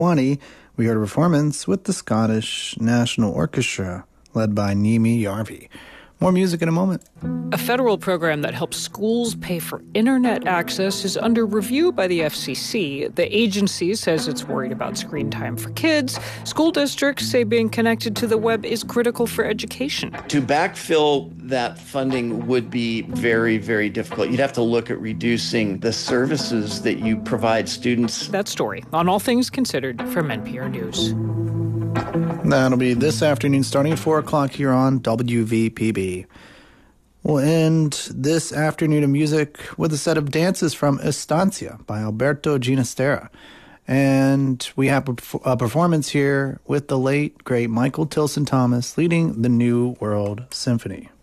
20, we heard a performance with the Scottish National Orchestra, led by Nimi Yarvi. More music in a moment. A federal program that helps schools pay for internet access is under review by the FCC. The agency says it's worried about screen time for kids. School districts say being connected to the web is critical for education. To backfill that funding would be very, very difficult. You'd have to look at reducing the services that you provide students. That story on All Things Considered from NPR News. That'll be this afternoon starting at 4 o'clock here on WVPB. We'll end this afternoon of music with a set of dances from Estancia by Alberto Ginastera. And we have a performance here with the late, great Michael Tilson Thomas leading the New World Symphony.